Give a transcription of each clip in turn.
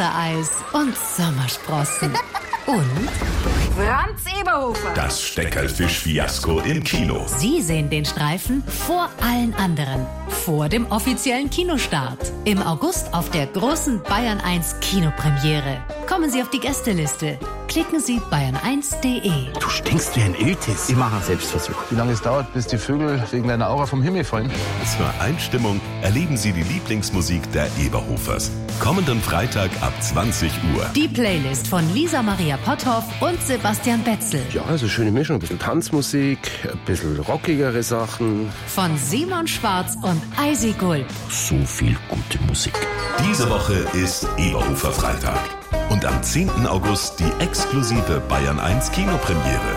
Wassereis und Sommersprossen. Und Franz Eberhofer. Das Steckerlfisch-Fiasko im Kino. Sie sehen den Streifen vor allen anderen. Vor dem offiziellen Kinostart. Im August auf der großen Bayern 1 Kinopremiere. Kommen Sie auf die Gästeliste. Klicken Sie bayern1.de. Du stinkst wie ein Iltis. Ich mache einen Selbstversuch. Wie lange es dauert, bis die Vögel wegen deiner Aura vom Himmel fallen? Zur Einstimmung erleben Sie die Lieblingsmusik der Eberhofers. Kommenden Freitag ab 20 Uhr. Die Playlist von Lisa Maria Potthoff und Sebastian Betzel. Ja, also schöne Mischung. Ein bisschen Tanzmusik, ein bisschen rockigere Sachen. Von Simon Schwarz und Eisi Gulb. So viel gute Musik. Diese Woche ist Eberhofer Freitag. Und am 10. August die exklusive Bayern 1 Kinopremiere.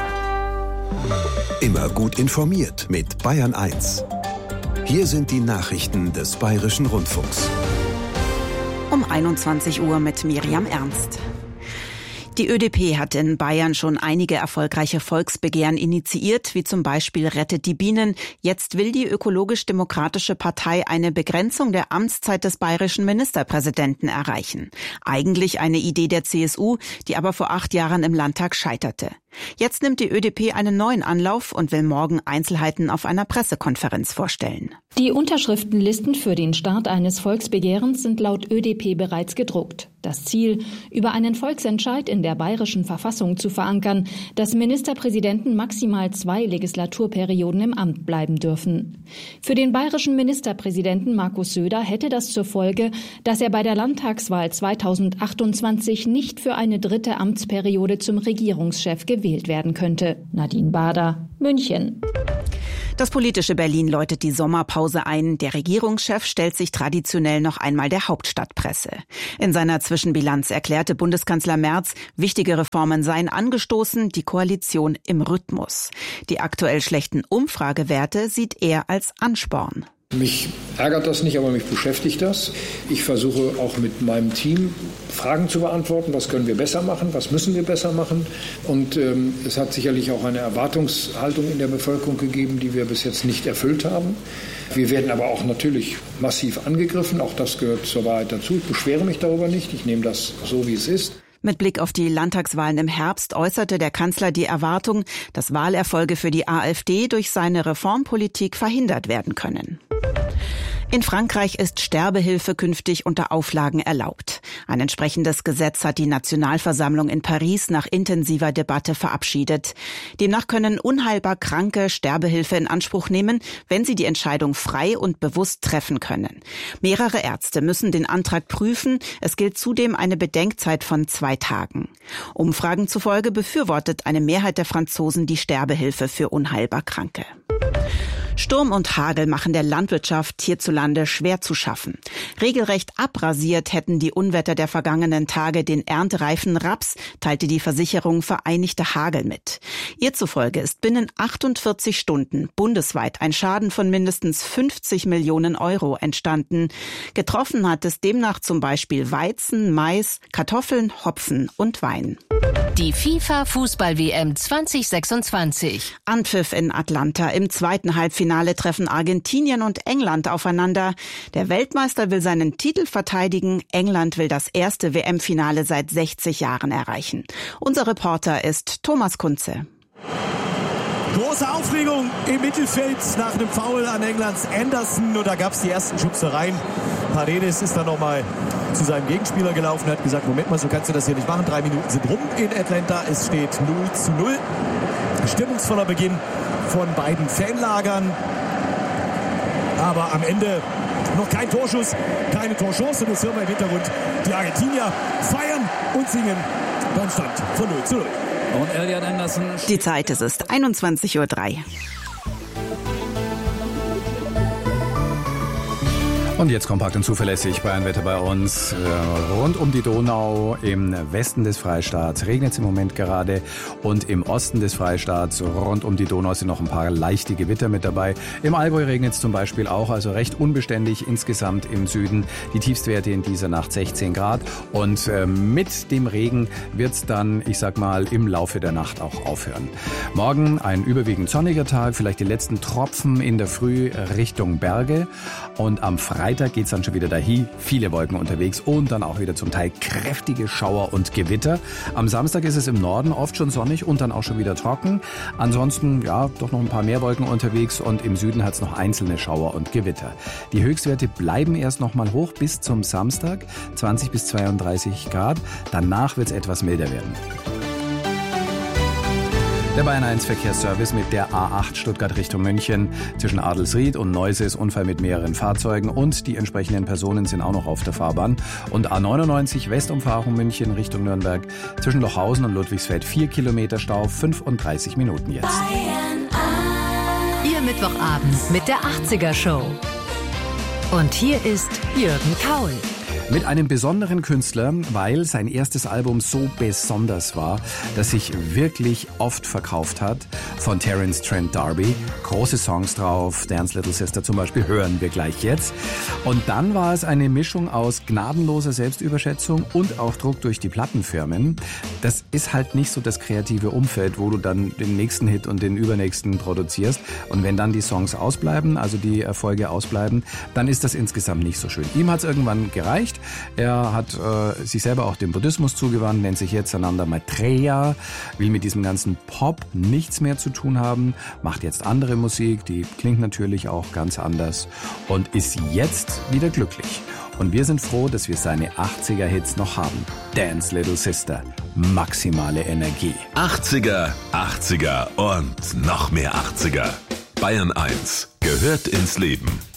Immer gut informiert mit Bayern 1. Hier sind die Nachrichten des Bayerischen Rundfunks. Um 21 Uhr mit Miriam Ernst. Die ÖDP hat in Bayern schon einige erfolgreiche Volksbegehren initiiert, wie zum Beispiel Rettet die Bienen. Jetzt will die ökologisch-demokratische Partei eine Begrenzung der Amtszeit des bayerischen Ministerpräsidenten erreichen. Eigentlich eine Idee der CSU, die aber vor 8 Jahren im Landtag scheiterte. Jetzt nimmt die ÖDP einen neuen Anlauf und will morgen Einzelheiten auf einer Pressekonferenz vorstellen. Die Unterschriftenlisten für den Start eines Volksbegehrens sind laut ÖDP bereits gedruckt. Das Ziel, über einen Volksentscheid in der bayerischen Verfassung zu verankern, dass Ministerpräsidenten maximal 2 Legislaturperioden im Amt bleiben dürfen. Für den bayerischen Ministerpräsidenten Markus Söder hätte das zur Folge, dass er bei der Landtagswahl 2028 nicht für eine 3. Amtsperiode zum Regierungschef gewählt werden könnte. Nadine Bader, München. Das politische Berlin läutet die Sommerpause ein. Der Regierungschef stellt sich traditionell noch einmal der Hauptstadtpresse. In seiner Zwischenbilanz erklärte Bundeskanzler Merz, wichtige Reformen seien angestoßen, die Koalition im Rhythmus. Die aktuell schlechten Umfragewerte sieht er als Ansporn. Mich ärgert das nicht, aber mich beschäftigt das. Ich versuche auch mit meinem Team Fragen zu beantworten. Was können wir besser machen? Was müssen wir besser machen? Und es hat sicherlich auch eine Erwartungshaltung in der Bevölkerung gegeben, die wir bis jetzt nicht erfüllt haben. Wir werden aber auch natürlich massiv angegriffen. Auch das gehört zur Wahrheit dazu. Ich beschwere mich darüber nicht. Ich nehme das so, wie es ist. Mit Blick auf die Landtagswahlen im Herbst äußerte der Kanzler die Erwartung, dass Wahlerfolge für die AfD durch seine Reformpolitik verhindert werden können. In Frankreich ist Sterbehilfe künftig unter Auflagen erlaubt. Ein entsprechendes Gesetz hat die Nationalversammlung in Paris nach intensiver Debatte verabschiedet. Demnach können unheilbar Kranke Sterbehilfe in Anspruch nehmen, wenn sie die Entscheidung frei und bewusst treffen können. Mehrere Ärzte müssen den Antrag prüfen. Es gilt zudem eine Bedenkzeit von 2 Tagen. Umfragen zufolge befürwortet eine Mehrheit der Franzosen die Sterbehilfe für unheilbar Kranke. Sturm und Hagel machen der Landwirtschaft hierzulande schwer zu schaffen. Regelrecht abrasiert hätten die Unwetter der vergangenen Tage den erntereifen Raps, teilte die Versicherung Vereinigte Hagel mit. Ihr zufolge ist binnen 48 Stunden bundesweit ein Schaden von mindestens 50 Millionen Euro entstanden. Getroffen hat es demnach zum Beispiel Weizen, Mais, Kartoffeln, Hopfen und Wein. Die FIFA-Fußball-WM 2026. Anpfiff in Atlanta. Im zweiten Halbfinale treffen Argentinien und England aufeinander. Der Weltmeister will seinen Titel verteidigen. England will das erste WM-Finale seit 60 Jahren erreichen. Unser Reporter ist Thomas Kunze. Große Aufregung im Mittelfeld nach einem Foul an Englands Anderson. Und da gab es die ersten Schubsereien. Paredes ist dann nochmal zu seinem Gegenspieler gelaufen, hat gesagt, Moment mal, so kannst du das hier nicht machen. 3 Minuten sind rum in Atlanta. Es steht 0:0. Stimmungsvoller Beginn von beiden Fanlagern. Aber am Ende noch kein Torschuss, keine Torchance. Und jetzt hören wir im Hintergrund die Argentinier feiern und singen beim Stand von 0:0. Und Elliot Anderson. Die Zeit ist 21:03 Uhr. Und jetzt kompakt und zuverlässig Bayernwetter bei uns. Rund um die Donau im Westen des Freistaats regnet es im Moment gerade und im Osten des Freistaats rund um die Donau sind noch ein paar leichte Gewitter mit dabei. Im Allgäu regnet es zum Beispiel auch, also recht unbeständig insgesamt im Süden. Die Tiefstwerte in dieser Nacht 16 Grad und mit dem Regen wird es dann, ich sag mal, im Laufe der Nacht auch aufhören. Morgen ein überwiegend sonniger Tag, vielleicht die letzten Tropfen in der Früh Richtung Berge und am Freitag Freitag geht's dann schon wieder dahin. Viele Wolken unterwegs und dann auch wieder zum Teil kräftige Schauer und Gewitter. Am Samstag ist es im Norden oft schon sonnig und dann auch schon wieder trocken. Ansonsten, ja, doch noch ein paar mehr Wolken unterwegs und im Süden hat's noch einzelne Schauer und Gewitter. Die Höchstwerte bleiben erst noch mal hoch bis zum Samstag, 20 bis 32 Grad. Danach wird's etwas milder werden. Der Bayern 1 Verkehrsservice mit der A8 Stuttgart Richtung München. Zwischen Adelsried und Neuses Unfall mit mehreren Fahrzeugen und die entsprechenden Personen sind auch noch auf der Fahrbahn. Und A99 Westumfahrung München Richtung Nürnberg. Zwischen Lochhausen und Ludwigsfeld 4 Kilometer Stau, 35 Minuten jetzt. Bayern 1. Ihr Mittwochabend mit der 80er Show. Und hier ist Jürgen Kaul. Mit einem besonderen Künstler, weil sein erstes Album so besonders war, dass sich wirklich oft verkauft hat, von Terence Trent D'Arby. Große Songs drauf, Dance Little Sister zum Beispiel, hören wir gleich jetzt. Und dann war es eine Mischung aus gnadenloser Selbstüberschätzung und auch Druck durch die Plattenfirmen. Das ist halt nicht so das kreative Umfeld, wo du dann den nächsten Hit und den übernächsten produzierst. Und wenn dann die Songs ausbleiben, also die Erfolge ausbleiben, dann ist das insgesamt nicht so schön. Ihm hat es irgendwann gereicht. Er hat sich selber auch dem Buddhismus zugewandt, nennt sich jetzt Ananda Maitreya, will mit diesem ganzen Pop nichts mehr zu tun haben, macht jetzt andere Musik, die klingt natürlich auch ganz anders und ist jetzt wieder glücklich. Und wir sind froh, dass wir seine 80er-Hits noch haben. Dance Little Sister, maximale Energie. 80er, 80er und noch mehr 80er. Bayern 1 gehört ins Leben.